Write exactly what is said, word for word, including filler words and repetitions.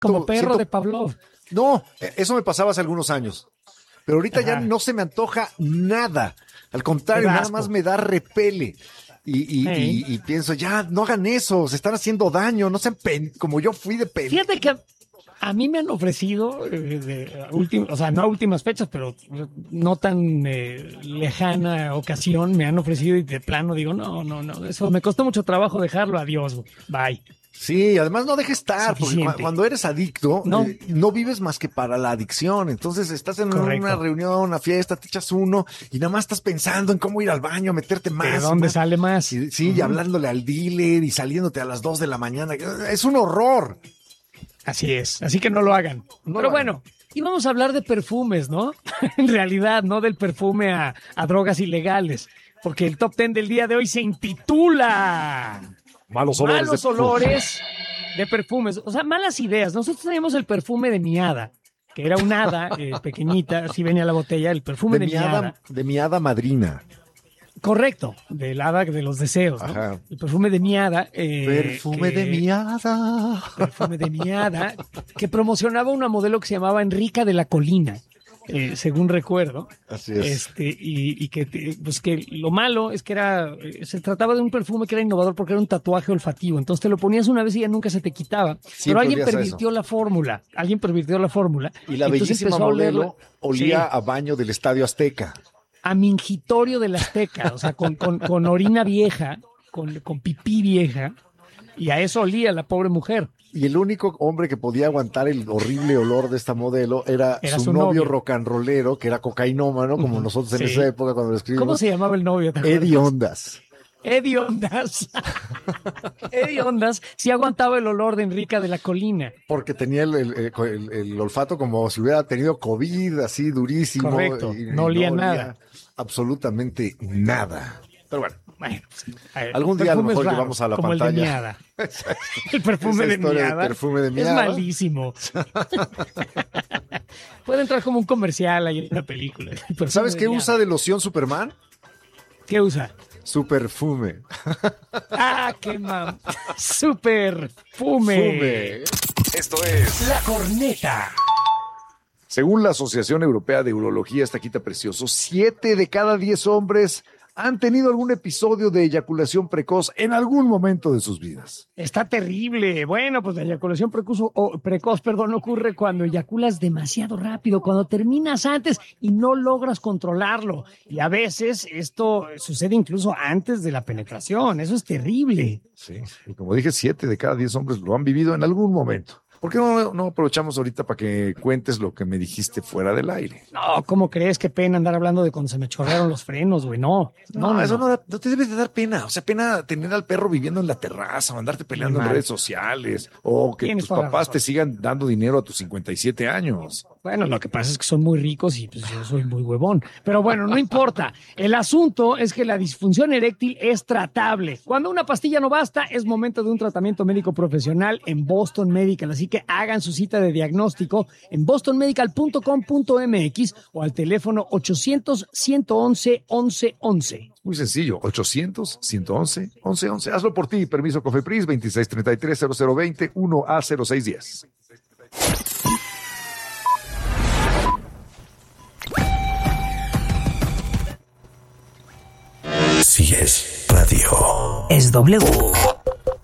Como perro siento, de Pavlov. No, eso me pasaba hace algunos años. Pero ahorita Ajá. ya no se me antoja nada. Al contrario, nada más me da repele. Y, y, hey. y, y pienso, ya, no hagan eso, se están haciendo daño, no sean pen como yo fui de pen. Fíjate que a mí me han ofrecido, eh, de últim, o sea, no a últimas fechas, pero no tan eh, lejana ocasión, me han ofrecido y de plano digo, no, no, no, eso me costó mucho trabajo dejarlo, adiós, bye. Sí, además no dejes estar, porque cu cuando eres adicto, no. Eh, no vives más que para la adicción. Entonces estás en Correcto. una reunión, una fiesta, te echas uno y nada más estás pensando en cómo ir al baño, meterte más. ¿De dónde más. sale más? Y, sí, uh-huh. y hablándole al dealer y saliéndote a las dos de la mañana. Es un horror. Así es, así que no lo hagan. No Pero lo bueno, hagan. Y vamos a hablar de perfumes, ¿no? En realidad, no del perfume a, a drogas ilegales, porque el top ten del día de hoy se intitula... Malos olores, malos de, olores de perfumes, o sea, malas ideas. Nosotros teníamos el perfume de mi hada, que era una hada eh, pequeñita, así venía la botella, el perfume de, de mi hada, hada. De mi hada madrina. Correcto, del hada de los deseos, ¿no? El perfume de mi hada. Eh, perfume que, de mi hada. Perfume de mi hada, que promocionaba una modelo que se llamaba Enrica de la Colina. Eh, según recuerdo. Así es. Este, y, y que, pues que lo malo es que era, se trataba de un perfume que era innovador porque era un tatuaje olfativo. Entonces te lo ponías una vez y ya nunca se te quitaba. Siempre Pero alguien pervirtió eso. la fórmula. Alguien pervirtió la fórmula. Y la bellísima modelo olía sí. a baño del Estadio Azteca. A mingitorio del Azteca. O sea, con, con, con orina vieja, con, con pipí vieja. Y a eso olía la pobre mujer. Y el único hombre que podía aguantar el horrible olor de esta modelo era, era su, su novio, novio rock and rollero, que era cocainómano, como uh-huh. nosotros en sí. esa época cuando lo escribimos. ¿Cómo se llamaba el novio? Eddie Ondas. Eddie Ondas. Eddie Ondas sí aguantaba el olor de Enrica de la Colina. Porque tenía el, el, el, el olfato como si hubiera tenido COVID, así durísimo. Correcto, y, no olía no nada. Absolutamente nada. Pero bueno. Bueno, ver, algún día a lo mejor raro, llevamos a la como pantalla. El de miada. El perfume de miada. Perfume de miada. Es malísimo. Puede entrar como un comercial ahí en una película. ¿Sabes qué usa de loción Superman? ¿Qué usa? Su perfume. Ah, qué mam. Su perfume. Esto es La Corneta. Según la Asociación Europea de Urología, esta quita precioso, siete de cada diez hombres han tenido algún episodio de eyaculación precoz en algún momento de sus vidas. Está terrible. Bueno, pues la eyaculación precoz, o, precoz, perdón, ocurre cuando eyaculas demasiado rápido, cuando terminas antes y no logras controlarlo. Y a veces esto sucede incluso antes de la penetración. Eso es terrible. Sí, y como dije, siete de cada diez hombres lo han vivido en algún momento. ¿Por qué no, no aprovechamos ahorita para que cuentes lo que me dijiste fuera del aire? No, ¿cómo crees? Qué pena andar hablando de cuando se me chorrearon los frenos, güey. No, no, no, no eso no, da, no te debe de dar pena. O sea, pena tener al perro viviendo en la terraza o andarte peleando en redes sociales o que tus papás te sigan dando dinero a tus cincuenta y siete años. Bueno, lo que pasa es que son muy ricos y pues yo soy muy huevón. Pero bueno, no importa. El asunto es que la disfunción eréctil es tratable. Cuando una pastilla no basta, es momento de un tratamiento médico profesional en Boston Medical. Así que hagan su cita de diagnóstico en boston medical punto com punto m x o al teléfono ochocientos, ciento once, once once. Muy sencillo, ochocientos, ciento once, once once. Hazlo por ti. Permiso COFEPRIS veintiséis treinta y tres, cero cero veinte, uno A cero seis diez. Si es radio, es W.